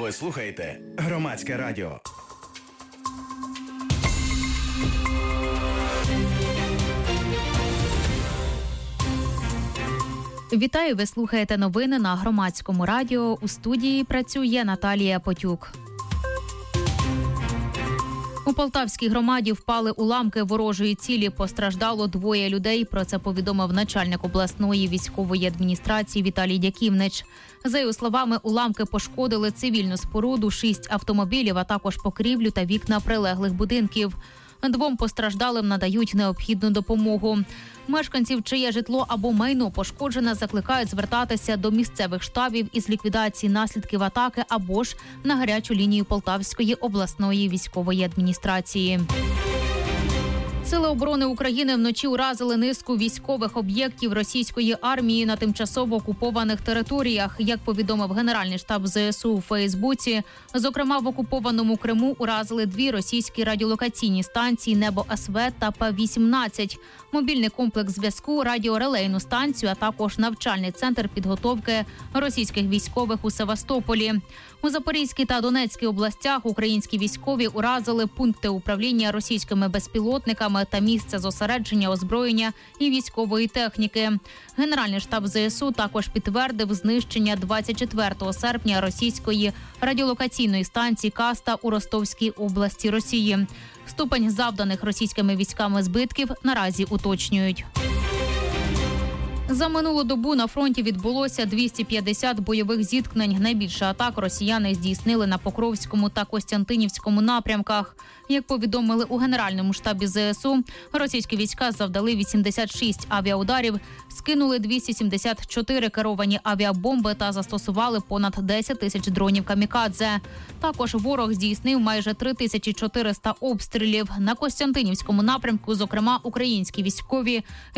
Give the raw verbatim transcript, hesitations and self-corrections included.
Ви слухаєте Громадське радіо. Вітаю, ви слухаєте новини на Громадському радіо. У студії працює Наталія Потюк. У Полтавській громаді впали уламки ворожої цілі. Постраждало двоє людей. Про це повідомив начальник обласної військової адміністрації Віталій Дяківнич. За його словами, уламки пошкодили цивільну споруду, шість автомобілів, а також покрівлю та вікна прилеглих будинків. Двом постраждалим надають необхідну допомогу. Мешканців, чиє житло або майно пошкоджене, закликають звертатися до місцевих штабів із ліквідації наслідків атаки або ж на гарячу лінію Полтавської обласної військової адміністрації. Сили оборони України вночі уразили низку військових об'єктів російської армії на тимчасово окупованих територіях. Як повідомив Генеральний штаб зе ес у у Фейсбуці, зокрема в окупованому Криму уразили дві російські радіолокаційні станції «Небо ес ве» та пе вісімнадцять, мобільний комплекс зв'язку, радіорелейну станцію, а також навчальний центр підготовки російських військових у Севастополі. У Запорізькій та Донецькій областях українські військові уразили пункти управління російськими безпілотниками та місце зосередження озброєння і військової техніки. Генеральний штаб зе ес у також підтвердив знищення двадцять четвертого серпня російської радіолокаційної станції «Каста» у Ростовській області Росії. Ступень завданих російськими військами збитків наразі уточнюють. За минулу добу на фронті відбулося двісті п'ятдесят бойових зіткнень. Найбільше атак росіяни здійснили на Покровському та Костянтинівському напрямках. Як повідомили у Генеральному штабі зе ес у, російські війська завдали вісімдесят шість авіаударів, скинули двісті сімдесят чотири керовані авіабомби та застосували понад десять тисяч дронів камікадзе. Також ворог здійснив майже три тисячі чотириста обстрілів. На Костянтинівському напрямку, зокрема, українські військові